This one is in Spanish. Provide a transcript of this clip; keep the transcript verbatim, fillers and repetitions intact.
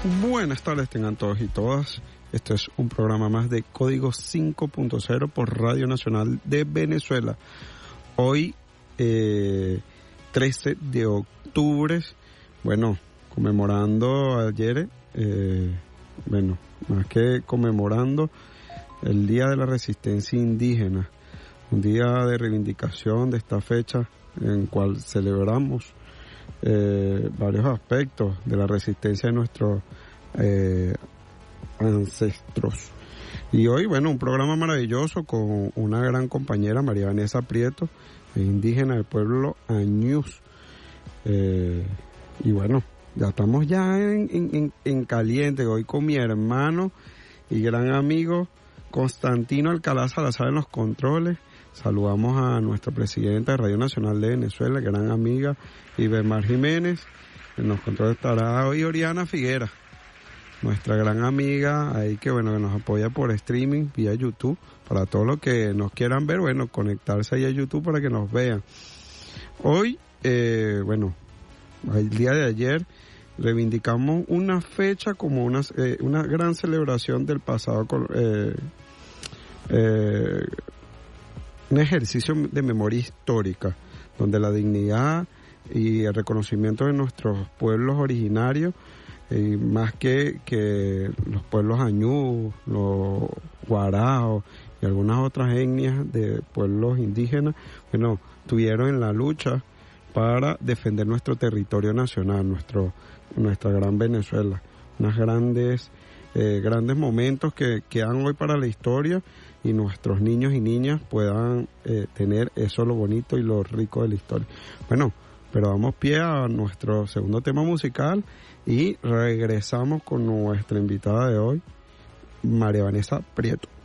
Buenas tardes tengan todos y todas. Este es un programa más de Código cinco punto cero por Radio Nacional de Venezuela. Hoy, eh, trece de octubre, bueno, conmemorando ayer, eh, bueno, más que conmemorando el Día de la Resistencia Indígena, un día de reivindicación de esta fecha en cual celebramos eh, varios aspectos de la resistencia de nuestros eh, ancestros. Y hoy, bueno, un programa maravilloso con una gran compañera, María Vanessa Prieto, indígena del pueblo Añús. Eh, y bueno, ya estamos ya en, en, en caliente, hoy con mi hermano y gran amigo Constantino Alcalá Salazar en los controles. Saludamos a nuestra presidenta de Radio Nacional de Venezuela, gran amiga Ibemar Jiménez. En los controles estará hoy Oriana Figuera, nuestra gran amiga ahí que bueno que nos apoya por streaming vía YouTube. Para todos los que nos quieran ver, bueno, conectarse ahí a YouTube para que nos vean. Hoy, eh, bueno, el día de ayer reivindicamos una fecha como una, eh, una gran celebración del pasado, eh, eh, un ejercicio de memoria histórica, donde la dignidad y el reconocimiento de nuestros pueblos originarios, y más que, que los pueblos añú, los guaraos y algunas otras etnias de pueblos indígenas, bueno, estuvieron en la lucha para defender nuestro territorio nacional, nuestro nuestra gran Venezuela. Unos grandes, eh, grandes momentos que quedan hoy para la historia y nuestros niños y niñas puedan eh, tener eso lo bonito y lo rico de la historia. Bueno, pero damos pie a nuestro segundo tema musical y regresamos con nuestra invitada de hoy, María Vanessa Prieto.